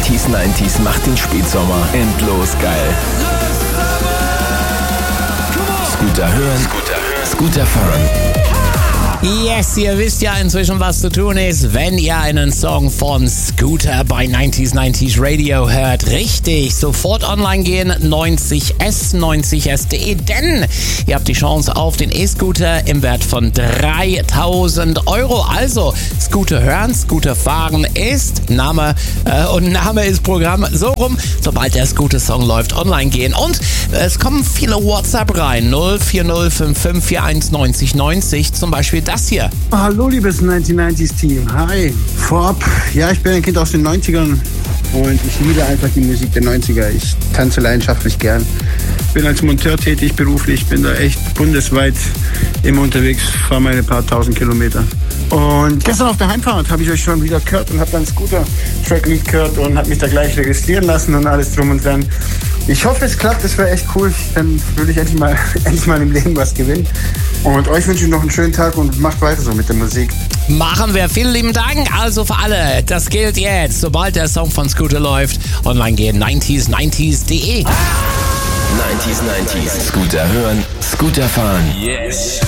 90s macht den Spätsommer endlos geil. Scooter hören, Scooter fahren. Yes, ihr wisst ja inzwischen, was zu tun ist, wenn ihr einen Song von Scooter bei 90s Radio hört. Richtig, sofort online gehen, 90s.de, denn ihr habt die Chance auf den E-Scooter im Wert von 3.000 €. Also, Scooter hören, Scooter fahren ist Name und Name ist Programm. So rum, sobald der Scooter-Song läuft, online gehen. Und es kommen viele WhatsApp rein, 04055419090, zum Beispiel das hier. Hallo liebes 9090s-Team, hi. Vorab, ja, ich bin ein Kind aus den 90ern und ich liebe einfach die Musik der 90er. Ich tanze leidenschaftlich gern. Bin als Monteur tätig beruflich, bin da echt bundesweit immer unterwegs, fahre meine paar tausend Kilometer. Und gestern auf der Heimfahrt habe ich euch schon wieder gehört und habe dann Scooter-Track gehört und habe mich da gleich registrieren lassen und alles drum und dran. Ich hoffe, es klappt, das wäre echt cool. Dann würde ich endlich mal im Leben was gewinnen. Und euch wünsche ich noch einen schönen Tag und macht weiter so mit der Musik. Machen wir. Vielen lieben Dank. Also für alle, das gilt jetzt. Sobald der Song von Scooter läuft, online gehen, 90s.de. 90s, Scooter hören, Scooter fahren. Yes.